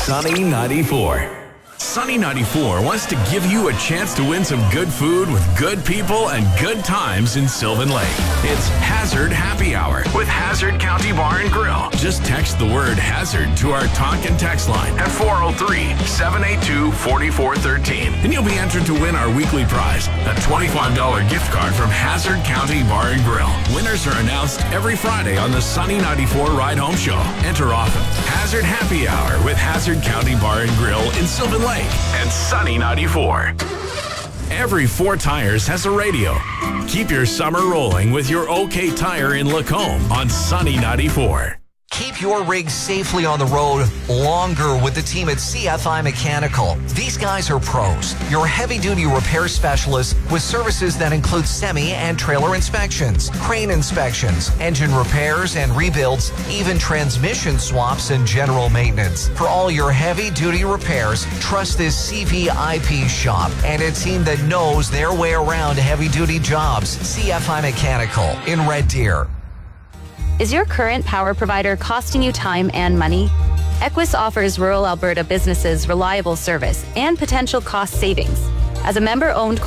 Sunny 94. Sunny 94 wants to give you a chance to win some good food with good people and good times in Sylvan Lake. It's Hazard Happy Hour with Hazard County Bar and Grill. Just text the word Hazard to our talk and text line at 403-782-4413. And you'll be entered to win our weekly prize, a $25 gift card from Hazard County Bar and Grill. Winners are announced every Friday on the Sunny 94 Ride Home Show. Enter often. Hazard Happy Hour with Hazard County Bar and Grill in Sylvan Lake and Sunny 94. Every 4 Tires has a radio. Keep your summer rolling with your OK Tire in Lacombe on Sunny 94. Keep your rig safely on the road longer with the team at CFI Mechanical. These guys are pros. Your heavy-duty repair specialists with services that include semi and trailer inspections, crane inspections, engine repairs and rebuilds, even transmission swaps and general maintenance. For all your heavy-duty repairs, trust this CVIP shop and a team that knows their way around heavy-duty jobs. CFI Mechanical in Red Deer. Is your current power provider costing you time and money? Equus offers rural Alberta businesses reliable service and potential cost savings. As a member-owned